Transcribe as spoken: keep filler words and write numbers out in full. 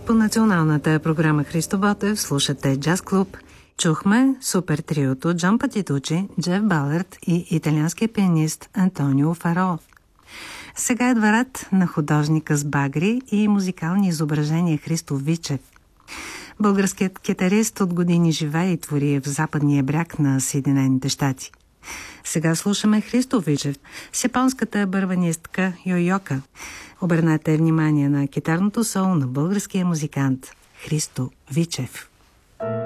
По националната програма Христо Ботев слушате Джаз Клуб. Чухме супер триото Джон Патитучи, Джеф Балърд и италианския пианист Антонио Фаро. Сега е дворът на художника с багри и музикални изображения Христо Вичев. Българският китарист от години живее и твори в западния бряг на Съединените щати. Сега слушаме Христо Вичев с японската бърбанистка Йойока. Обърнете внимание на китарното соло на българския музикант Христо Вичев.